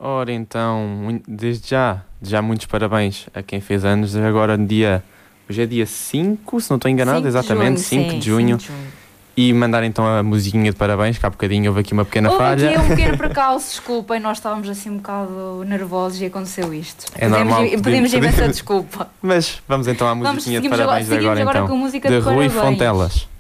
Ora então, desde já muitos parabéns a quem fez anos. Agora hoje é dia 5, se não estou enganado, 5 de exatamente, junho, 5 sim, de junho. 5 de junho. E mandar então a musiquinha de parabéns, que há bocadinho houve aqui uma pequena Houve falha. aqui um pequeno percalço, desculpem, nós estávamos assim um bocado nervosos e aconteceu isto. É normal, Pedimos imensa desculpa. Mas vamos então à musiquinha de seguimos parabéns de seguimos agora agora então. com a música De de Rui parabéns. Fontelas.